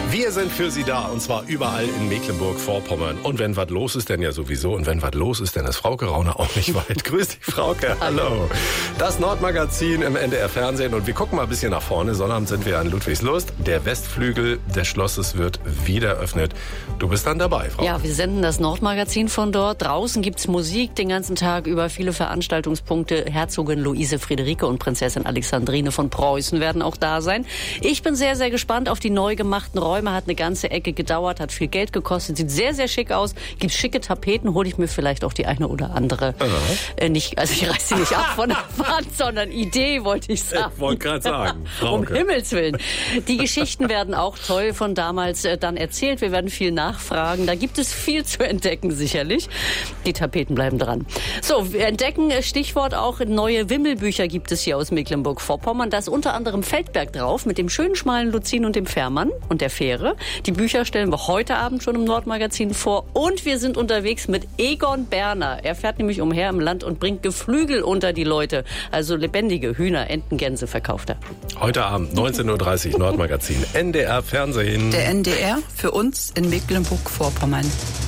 Wir sind für Sie da, und zwar überall in Mecklenburg-Vorpommern. Und wenn was los ist, denn ja sowieso. Und wenn was los ist, dann ist Frauke Rauner auch nicht weit. Grüß dich, Frauke. Hallo. Das Nordmagazin im NDR Fernsehen. Und wir gucken mal ein bisschen nach vorne. Sonnabend sind wir an Ludwigslust. Der Westflügel des Schlosses wird wieder eröffnet. Du bist dann dabei, Frauke. Ja, wir senden das Nordmagazin von dort. Draußen gibt's Musik den ganzen Tag über viele Veranstaltungspunkte. Herzogin Luise Friederike und Prinzessin Alexandrine von Preußen werden auch da sein. Ich bin sehr, sehr gespannt auf die neu gemachten Räume. Hat eine ganze Ecke gedauert, hat viel Geld gekostet, sieht sehr, sehr schick aus. Gibt schicke Tapeten, hole ich mir vielleicht auch die eine oder andere. Ich reiß sie nicht ab von der Wand, sondern Idee, wollte ich sagen. Ich wollte gerade sagen. Um Himmels Willen. Die Geschichten werden auch toll von damals dann erzählt. Wir werden viel nachfragen. Da gibt es viel zu entdecken, sicherlich. Die Tapeten bleiben dran. So, wir entdecken, Stichwort auch, neue Wimmelbücher gibt es hier aus Mecklenburg-Vorpommern. Da ist unter anderem Feldberg drauf mit dem schönen schmalen Luzin und dem Fährmann und der Fähre. Die Bücher stellen wir heute Abend schon im Nordmagazin vor. Und wir sind unterwegs mit Egon Berner. Er fährt nämlich umher im Land und bringt Geflügel unter die Leute. Also lebendige Hühner, Enten, Gänse verkauft er. Heute Abend 19:30 Uhr Nordmagazin. NDR Fernsehen. Der NDR für uns in Mecklenburg-Vorpommern.